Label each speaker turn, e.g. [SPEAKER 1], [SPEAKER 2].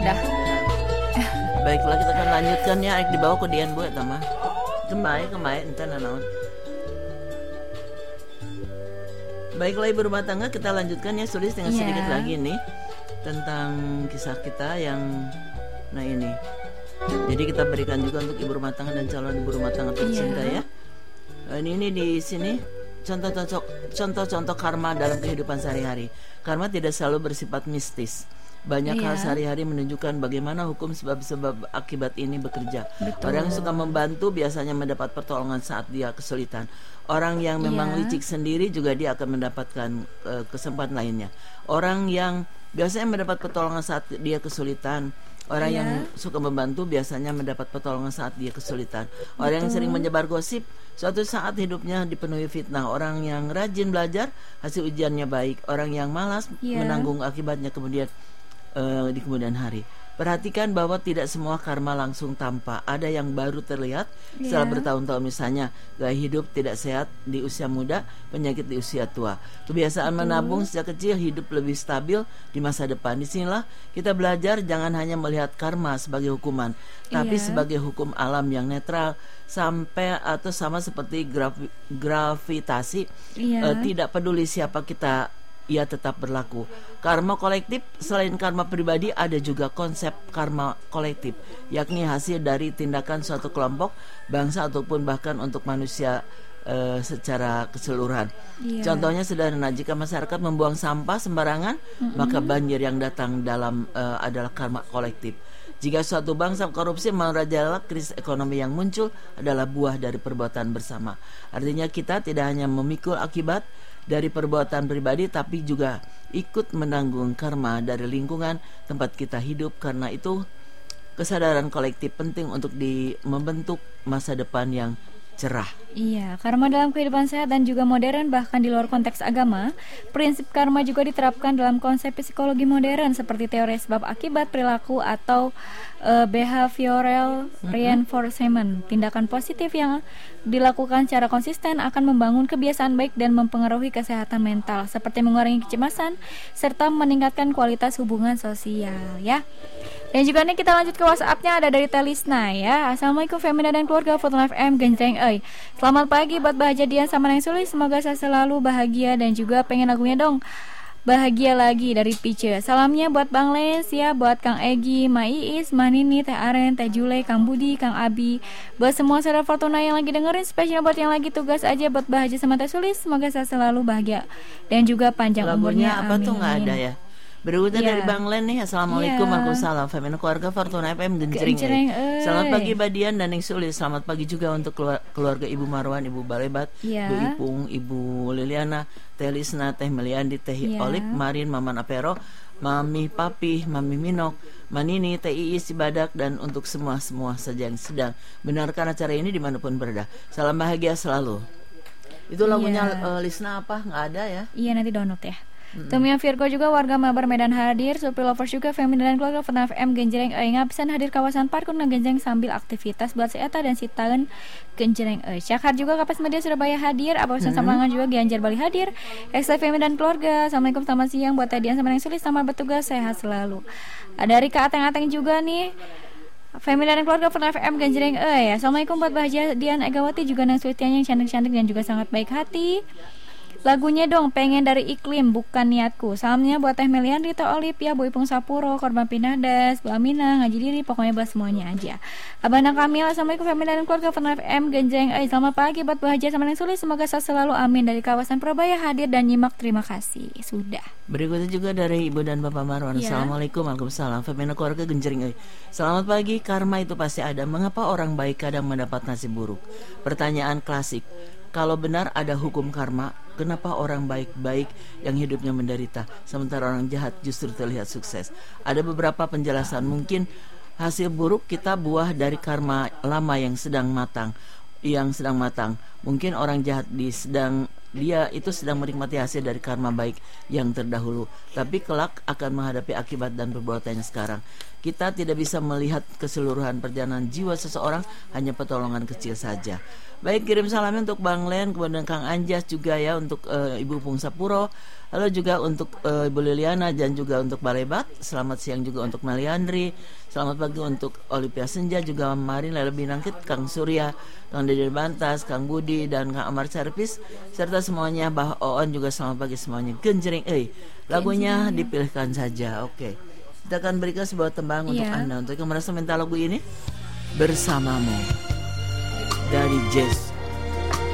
[SPEAKER 1] Dah.
[SPEAKER 2] Baiklah, kita akan lanjutkan ya. Di bawah kodian buat sama. Kembali entar nanaon. Baiklah ibu rumah tangga, kita lanjutkan ya Sulis dengan sedikit lagi nih tentang kisah kita yang ini. Jadi kita berikan juga untuk ibu rumah tangga dan calon ibu rumah tangga tercinta ya. Ini di sini contoh-contoh karma dalam kehidupan sehari-hari. Karma tidak selalu bersifat mistis. Banyak hal sehari-hari menunjukkan bagaimana hukum sebab-sebab akibat ini bekerja. Betul. Orang yang suka membantu biasanya mendapat pertolongan saat dia kesulitan. Orang yang memang licik sendiri juga dia akan mendapatkan kesempatan lainnya. Orang yang biasanya mendapat pertolongan saat dia kesulitan. Orang yang suka membantu biasanya mendapat pertolongan saat dia kesulitan. Orang yang sering menyebar gosip, suatu saat hidupnya dipenuhi fitnah. Orang yang rajin belajar, hasil ujiannya baik. Orang yang malas menanggung akibatnya di kemudian hari. Perhatikan bahwa tidak semua karma langsung tampak. Ada yang baru terlihat setelah bertahun-tahun, misalnya gaya hidup tidak sehat di usia muda, penyakit di usia tua. Kebiasaan menabung sejak kecil, hidup lebih stabil di masa depan. Disinilah kita belajar jangan hanya melihat karma sebagai hukuman, tapi sebagai hukum alam yang netral, sampai atau sama seperti gravitasi. Tidak peduli siapa kita, ia tetap berlaku. Karma kolektif, selain karma pribadi, ada juga konsep karma kolektif, yakni hasil dari tindakan suatu kelompok, bangsa ataupun bahkan untuk manusia secara keseluruhan. Contohnya sederhana, jika masyarakat membuang sampah sembarangan, maka banjir yang datang adalah karma kolektif. Jika suatu bangsa korupsi merajalela, krisis ekonomi yang muncul adalah buah dari perbuatan bersama. Artinya kita tidak hanya memikul akibat dari perbuatan pribadi, tapi juga ikut menanggung karma dari lingkungan tempat kita hidup. Karena itu kesadaran kolektif penting untuk membentuk masa depan yang cerah.
[SPEAKER 1] Iya, karma dalam kehidupan sehat dan juga modern, bahkan di luar konteks agama. Prinsip karma juga diterapkan dalam konsep psikologi modern seperti teori sebab akibat perilaku atau behavioral reinforcement. Tindakan positif yang dilakukan secara konsisten akan membangun kebiasaan baik dan mempengaruhi kesehatan mental, seperti mengurangi kecemasan serta meningkatkan kualitas hubungan sosial ya. Dan juga nih kita lanjut ke WhatsApp-nya, ada dari Telisna ya. Assalamualaikum Femina dan keluarga Fortuna FM Genjreng Euy. Selamat pagi buat Bahagia Dian sama Neng Sulis. Semoga saya selalu bahagia dan juga pengen lagunya dong. Bahagia lagi dari Pice. Salamnya buat Bang Les ya, buat Kang Egi, Ma Iis, Ma Nini, Teh Aren, Teh Jule, Kang Budi, Kang Abi. Buat semua saudara Fortuna yang lagi dengerin, spesial buat yang lagi tugas aja buat Bahagia sama Teh Sulis. Semoga saya selalu bahagia dan juga panjang umurnya.
[SPEAKER 2] Lagunya apa tuh nggak ada ya? Berikutnya dari Bang Len nih. Assalamualaikum, waalaikumsalam. Femina keluarga Fortuna FM Genjreng. Selamat pagi Badian dan Neng Sulis. Selamat pagi juga untuk keluarga Ibu Marwan, Ibu Balebat, Bu Ipung, Ibu Liliana, Teh Lisna, Teh Meliandi, Teh Olip, Marin, Maman Apero, Mami Papi, Mami Minok, Manini, Teh Iis, Cibadak, dan untuk semua saja yang sedang mendengarkan acara ini dimanapun berada. Salam bahagia selalu. Itu lagunya Lisna apa? Nggak ada ya?
[SPEAKER 1] Iya, nanti download ya. Tumia Virgo juga warga Mabar Medan hadir. Supri Lovers juga Femina dan keluarga Fortuna FM Genjreng Euy ngabisan hadir kawasan parkur Genjreng sambil aktivitas buat si Eta dan si Taen Genjreng Euy. Cakar juga Kapas Media Surabaya hadir. Abawasan Samlangan juga Gianjar Bali hadir. Ekstra Femina dan keluarga. Assalamualaikum, selamat siang buat Tadian sama Neng Sulis, selamat bertugas, sehat selalu. Ada Rika Ateng-Ateng juga nih. Femina dan keluarga Fortuna FM Genjreng Euy. Assalamualaikum buat Bahagia Dian Egawati juga Neng Sulistian yang cantik-cantik dan juga sangat baik hati. Lagunya dong, pengen dari iklim bukan niatku. Salamnya buat Teh Melian, Rita Olip ya, Bu Ipung Sapuro, Korban Pinadas, Bu Aminah, Ngaji Diri, pokoknya buat semuanya aja. Abang Kamil, Assalamualaikum Femina dan keluarga Fortuna FM Genjreng Euy. Selamat pagi buat Bu Haja sama Neng Sulis, semoga sehat selalu, amin. Dari kawasan Purabaya hadir dan nyimak, terima kasih. Sudah.
[SPEAKER 2] Berikutnya juga dari Ibu dan Bapak Marwan. Assalamualaikum, waalaikumsalam. Femina keluarga Genjreng Euy. Selamat pagi, karma itu pasti ada. Mengapa orang baik kadang mendapat nasib buruk? Pertanyaan klasik. Kalau benar ada hukum karma, kenapa orang baik-baik yang hidupnya menderita, sementara orang jahat justru terlihat sukses? Ada beberapa penjelasan. Mungkin hasil buruk kita buah dari karma lama yang sedang matang. Mungkin orang jahat dia itu sedang menikmati hasil dari karma baik yang terdahulu, tapi kelak akan menghadapi akibat dan perbuatannya sekarang. Kita tidak bisa melihat keseluruhan perjalanan jiwa seseorang, hanya pertolongan kecil saja. Baik, kirim salamnya untuk Bang Len, kemudian Kang Anjas juga ya, untuk Ibu Pungsa Puro, lalu juga untuk Ibu Liliana, dan juga untuk Balebak. Selamat siang juga untuk Meliandri. Selamat pagi untuk Olivia Senja, juga Marin Lela Binangkit, Kang Surya, Kang Dede Bantas, Kang Budi, dan Kang Amar Servis, serta semuanya. Bah Oon juga selamat pagi semuanya. Genjering, lagunya dipilihkan saja. Oke, kita akan berikan sebuah tembang untuk Anda. Untuk yang merasa minta lagu ini, Bersamamu dari Jazz